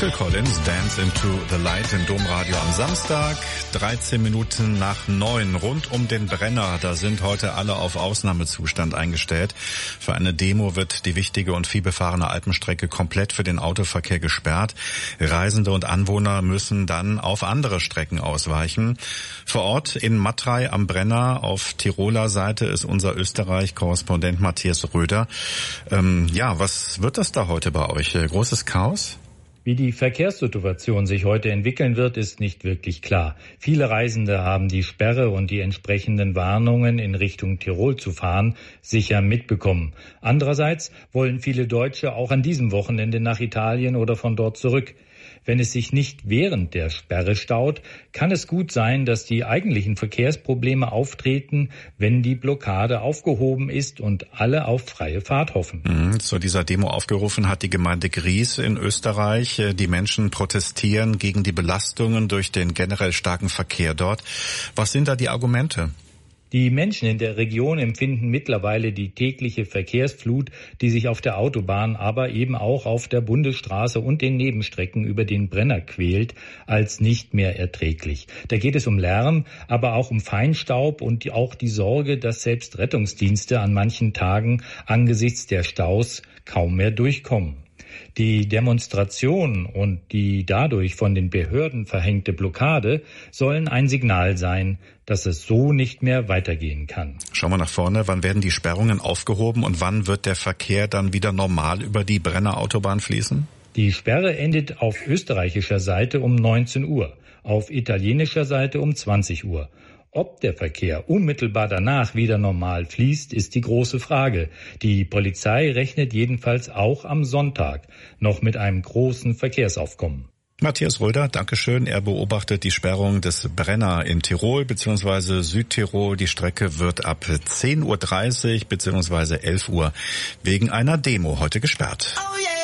Phil Collins, Dance into the Light im Domradio am Samstag, 13 Minuten nach 9, rund um den Brenner. Da sind heute alle auf Ausnahmezustand eingestellt. Für eine Demo wird die wichtige und vielbefahrene Alpenstrecke komplett für den Autoverkehr gesperrt. Reisende und Anwohner müssen dann auf andere Strecken ausweichen. Vor Ort in Matrei am Brenner auf Tiroler Seite ist unser Österreich-Korrespondent Matthias Röder. Was wird das da heute bei euch? Großes Chaos? Wie die Verkehrssituation sich heute entwickeln wird, ist nicht wirklich klar. Viele Reisende haben die Sperre und die entsprechenden Warnungen, in Richtung Tirol zu fahren, sicher mitbekommen. Andererseits wollen viele Deutsche auch an diesem Wochenende nach Italien oder von dort zurück. Wenn es sich nicht während der Sperre staut, kann es gut sein, dass die eigentlichen Verkehrsprobleme auftreten, wenn die Blockade aufgehoben ist und alle auf freie Fahrt hoffen. Zu dieser Demo aufgerufen hat die Gemeinde Gries in Österreich. Die Menschen protestieren gegen die Belastungen durch den generell starken Verkehr dort. Was sind da die Argumente? Die Menschen in der Region empfinden mittlerweile die tägliche Verkehrsflut, die sich auf der Autobahn, aber eben auch auf der Bundesstraße und den Nebenstrecken über den Brenner quält, als nicht mehr erträglich. Da geht es um Lärm, aber auch um Feinstaub und auch die Sorge, dass selbst Rettungsdienste an manchen Tagen angesichts der Staus kaum mehr durchkommen. Die Demonstration und die dadurch von den Behörden verhängte Blockade sollen ein Signal sein, dass es so nicht mehr weitergehen kann. Schauen wir nach vorne. Wann werden die Sperrungen aufgehoben und wann wird der Verkehr dann wieder normal über die Brenner Autobahn fließen? Die Sperre endet auf österreichischer Seite um 19 Uhr, auf italienischer Seite um 20 Uhr. Ob der Verkehr unmittelbar danach wieder normal fließt, ist die große Frage. Die Polizei rechnet jedenfalls auch am Sonntag noch mit einem großen Verkehrsaufkommen. Matthias Röder, Dankeschön. Er beobachtet die Sperrung des Brenner in Tirol bzw. Südtirol. Die Strecke wird ab 10.30 Uhr bzw. 11 Uhr wegen einer Demo heute gesperrt.